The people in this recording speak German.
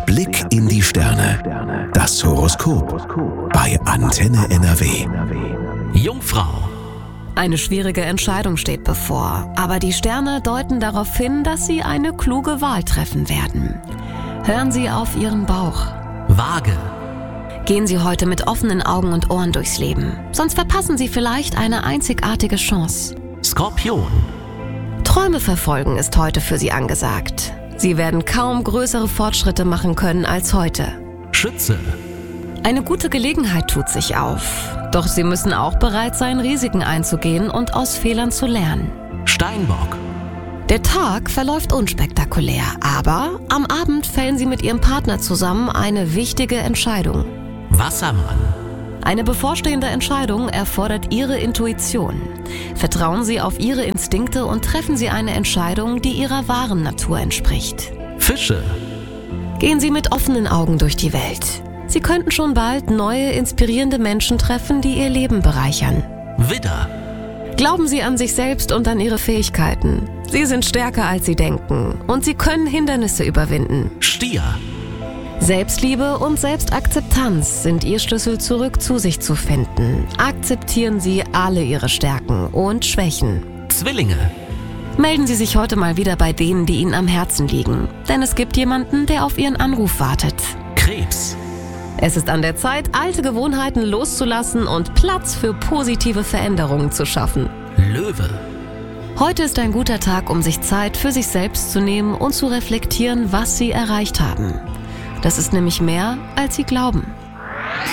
Blick in die Sterne. Das Horoskop bei Antenne NRW. Jungfrau. Eine schwierige Entscheidung steht bevor, aber die Sterne deuten darauf hin, dass Sie eine kluge Wahl treffen werden. Hören Sie auf Ihren Bauch. Waage. Gehen Sie heute mit offenen Augen und Ohren durchs Leben, sonst verpassen Sie vielleicht eine einzigartige Chance. Skorpion. Träume verfolgen ist heute für Sie angesagt. Sie werden kaum größere Fortschritte machen können als heute. Schütze. Eine gute Gelegenheit tut sich auf. Doch Sie müssen auch bereit sein, Risiken einzugehen und aus Fehlern zu lernen. Steinbock. Der Tag verläuft unspektakulär, aber am Abend fällen Sie mit Ihrem Partner zusammen eine wichtige Entscheidung. Wassermann. Eine bevorstehende Entscheidung erfordert Ihre Intuition. Vertrauen Sie auf Ihre Instinkte und treffen Sie eine Entscheidung, die Ihrer wahren Natur entspricht. Fische. Gehen Sie mit offenen Augen durch die Welt. Sie könnten schon bald neue, inspirierende Menschen treffen, die Ihr Leben bereichern. Widder. Glauben Sie an sich selbst und an Ihre Fähigkeiten. Sie sind stärker, als Sie denken, und Sie können Hindernisse überwinden. Stier. Selbstliebe und Selbstakzeptanz sind Ihr Schlüssel zurück zu sich zu finden. Akzeptieren Sie alle Ihre Stärken und Schwächen. Zwillinge. Melden Sie sich heute mal wieder bei denen, die Ihnen am Herzen liegen, denn es gibt jemanden, der auf Ihren Anruf wartet. Krebs. Es ist an der Zeit, alte Gewohnheiten loszulassen und Platz für positive Veränderungen zu schaffen. Löwe. Heute ist ein guter Tag, um sich Zeit für sich selbst zu nehmen und zu reflektieren, was Sie erreicht haben. Das ist nämlich mehr, als Sie glauben.